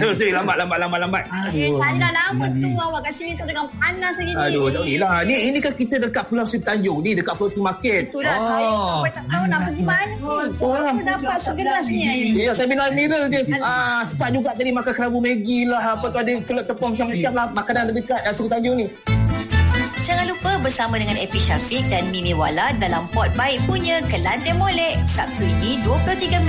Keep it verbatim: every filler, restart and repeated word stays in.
Sorry, sorry, lambat, lambat, lambat, lambat. Eh, saya dah lama tu awak kat sini tu dengan panas lagi ni. Aduh, sorry lah. Ni, ini kan kita dekat Pulau Sri Tanjung ni, dekat floating market. Itulah oh. saya sampai tak tahu nak pergi mana ni. Oh, aku dapat segelas ni air. Ya, saya minum mineral je. Ah, sempat juga tadi makan kerabu Maggi lah. Apa tu ada celok tepung macam-macam lah. Makanan dekat Sri Tanjung ni. Jangan lupa bersama dengan Epi Syafiq dan Mimi Wala dalam Pot Baik punya Kelantan Molek. Sabtu ini dua puluh tiga Mei.